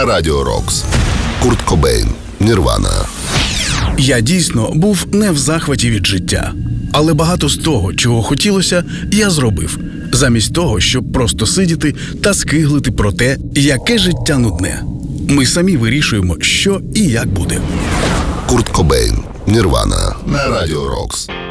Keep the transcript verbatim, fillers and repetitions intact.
на Радіо Рокс. Курт Кобейн, Нірвана. Я дійсно був не в захваті від життя. Але багато з того, чого хотілося, я зробив. Замість того, щоб просто сидіти та скиглити про те, яке життя нудне. Ми самі вирішуємо, що і як буде. Курт Кобейн, Нірвана на Радіо Рокс.